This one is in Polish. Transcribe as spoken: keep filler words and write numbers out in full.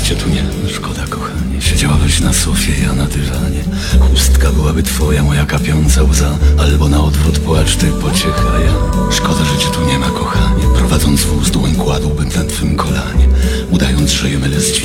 cię tu nie ma, szkoda kochanie. Siedziałabyś na sofie, ja na dywanie. Chustka byłaby twoja, moja kapiąca łza. Albo na odwrót płacz, ty pociecha ja. Szkoda, że cię tu nie ma kochanie. Prowadząc wóz, dłoń kładłbym na twym kolanie. Udając, że je mylę z